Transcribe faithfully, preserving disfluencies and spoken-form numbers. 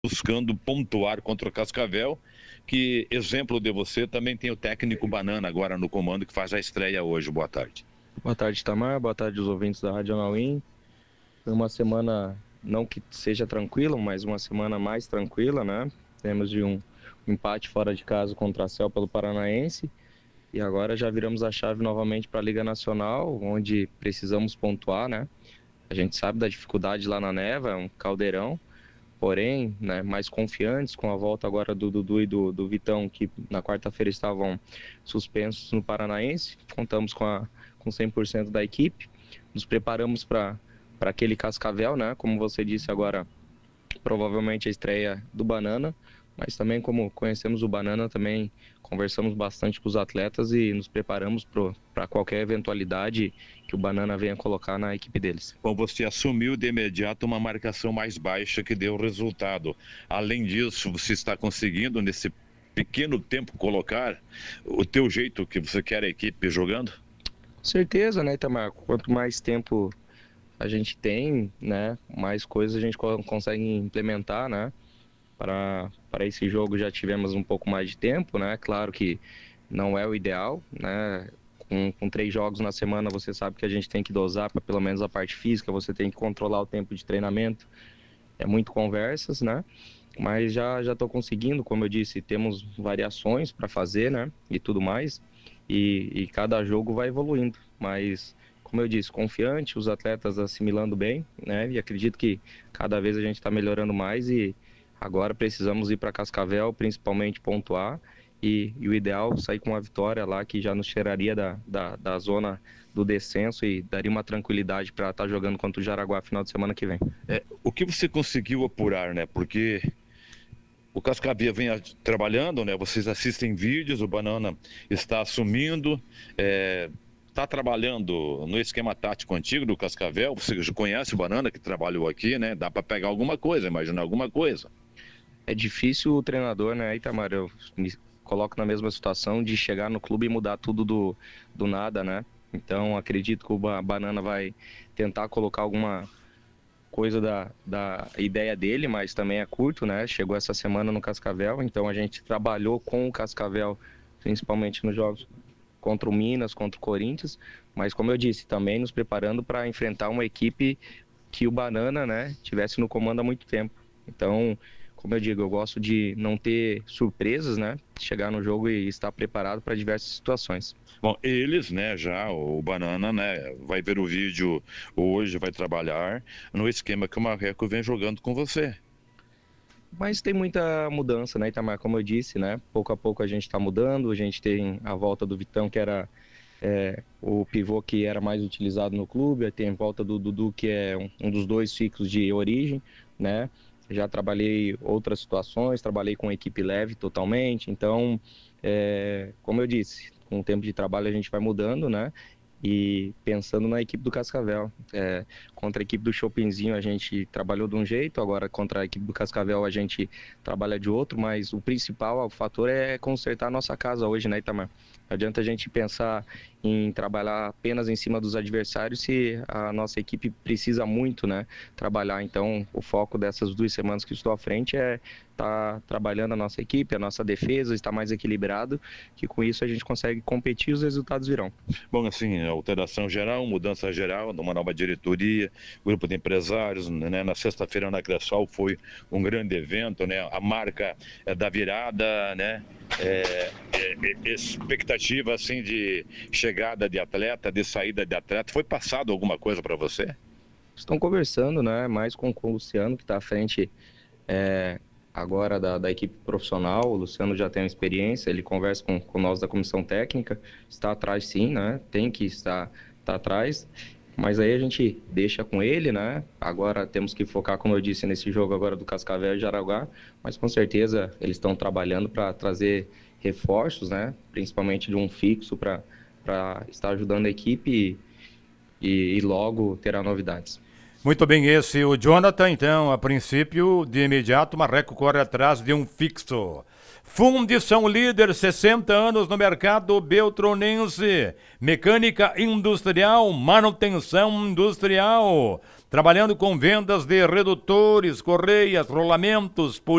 buscando pontuar contra o Cascavel, que, exemplo de você, também tem o técnico Banana agora no comando, que faz a estreia hoje. Boa tarde. Boa tarde, Tamar. Boa tarde, os ouvintes da Rádio Anauim. Foi uma semana, não que seja tranquila, mas uma semana mais tranquila, né? Temos de um empate fora de casa contra a Cel pelo Paranaense. E agora já viramos a chave novamente para a Liga Nacional, onde precisamos pontuar, né? A gente sabe da dificuldade lá na Neva, é um caldeirão. Porém, né, mais confiantes com a volta agora do Dudu e do, do Vitão, que na quarta-feira estavam suspensos no Paranaense. Contamos com, a, com cem por cento da equipe. Nos preparamos para aquele Cascavel, né? Como você disse agora, provavelmente a estreia do Banana. Mas também, como conhecemos o Banana, também conversamos bastante com os atletas e nos preparamos para qualquer eventualidade que o Banana venha colocar na equipe deles. Bom, você assumiu de imediato uma marcação mais baixa que deu resultado. Além disso, você está conseguindo, nesse pequeno tempo, colocar o teu jeito que você quer a equipe jogando? Com certeza, né, Itamar? Quanto mais tempo a gente tem, né, mais coisas a gente consegue implementar, né? Para, para esse jogo já tivemos um pouco mais de tempo, né? Claro que não é o ideal, né? Com, com três jogos na semana, você sabe que a gente tem que dosar para pelo menos a parte física, você tem que controlar o tempo de treinamento. É muito conversas, né? Mas já já estou conseguindo, como eu disse, temos variações para fazer, né? E tudo mais. E, e cada jogo vai evoluindo. Mas, como eu disse, confiante, os atletas assimilando bem, né? E acredito que cada vez a gente está melhorando mais e agora precisamos ir para Cascavel, principalmente pontuar. E, e o ideal sair com uma vitória lá que já nos tiraria da, da, da zona do descenso e daria uma tranquilidade para estar tá jogando contra o Jaraguá final de semana que vem. É, o que você conseguiu apurar, né? Porque o Cascavel vem trabalhando, né? Vocês assistem vídeos, o Banana está assumindo, é, está trabalhando no esquema tático antigo do Cascavel. Você já conhece o Banana que trabalhou aqui, né? Dá para pegar alguma coisa, imaginar alguma coisa. É difícil o treinador, né, Itamar? Eu me coloco na mesma situação de chegar no clube e mudar tudo do, do nada, né? Então acredito que o Banana vai tentar colocar alguma coisa da, da ideia dele, mas também é curto, né? Chegou essa semana no Cascavel, então a gente trabalhou com o Cascavel, principalmente nos jogos contra o Minas, contra o Corinthians, mas como eu disse, também nos preparando para enfrentar uma equipe que o Banana, né, tivesse no comando há muito tempo. Então, como eu digo, eu gosto de não ter surpresas, né? Chegar no jogo e estar preparado para diversas situações. Bom, eles, né, já, o Banana, né, vai ver o vídeo hoje, vai trabalhar no esquema que o Marreco vem jogando com você. Mas tem muita mudança, né, Itamar? Como eu disse, né? Pouco a pouco a gente está mudando, a gente tem a volta do Vitão, que era é, o pivô que era mais utilizado no clube, tem a volta do Dudu, que é um, um dos dois ciclos de origem, né? Já trabalhei outras situações, trabalhei com equipe leve totalmente, então, é, como eu disse, com o tempo de trabalho a gente vai mudando, né? E pensando na equipe do Cascavel, é, contra a equipe do Chopinzinho a gente trabalhou de um jeito, agora contra a equipe do Cascavel a gente trabalha de outro, mas o principal, o fator é consertar a nossa casa hoje, né, Itamar? Não adianta a gente pensar em trabalhar apenas em cima dos adversários se a nossa equipe precisa muito, né, trabalhar. Então, o foco dessas duas semanas que estou à frente é estar tá trabalhando a nossa equipe, a nossa defesa, estar mais equilibrado, que com isso a gente consegue competir e os resultados virão. Bom, assim, alteração geral, mudança geral, uma nova diretoria, grupo de empresários, né? Na sexta-feira na Cressol foi um grande evento, né? A marca é, da virada, né? É, é, é, expectativa, assim, de chegada de atleta, de saída de atleta. Foi passado alguma coisa para você? Estão conversando, né, mais com, com o Luciano, que está à frente é, agora da, da equipe profissional. O Luciano já tem uma experiência, ele conversa com, com nós da comissão técnica, está atrás sim, né? Tem que estar, estar atrás, mas aí a gente deixa com ele, né? Agora temos que focar, como eu disse, nesse jogo agora do Cascavel e Jaraguá, mas com certeza eles estão trabalhando para trazer reforços, né? Principalmente de um fixo para para estar ajudando a equipe e, e, e logo terá novidades. Muito bem, esse o Jonathan, então, a princípio, de imediato, Marreco corre atrás de um fixo. Fundição Líder, sessenta anos no mercado beltronense. Mecânica industrial, manutenção industrial. Trabalhando com vendas de redutores, correias, rolamentos,